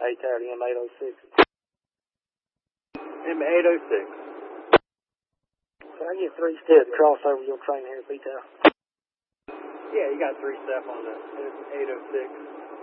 Hey, Tower, M806. M806. Can I get 3 steps cross over your train here at P-Tower? Yeah, you got 3 step on the 806.